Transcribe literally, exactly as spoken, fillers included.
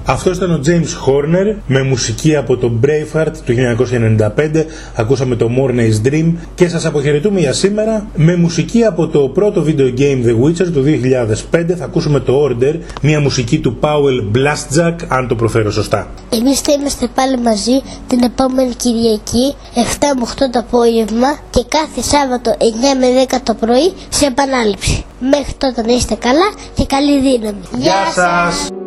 Αυτός ήταν ο James Horner με μουσική από το Braveheart του χίλια εννιακόσια ενενήντα πέντε. Ακούσαμε το Mornay's Dream και σας αποχαιρετούμε για σήμερα με μουσική από το πρώτο video game The Witcher του δύο χιλιάδες πέντε. Θα ακούσουμε το Order, μια μουσική του Powell Blastjack, αν το προφέρω σωστά. Εμείς θα είμαστε πάλι μαζί την επόμενη Κυριακή εφτά με οκτώ το απόγευμα και κάθε Σάββατο εννιά με δέκα το πρωί σε επανάληψη. Μέχρι τότε να είστε καλά και καλή δύναμη. Γεια σας!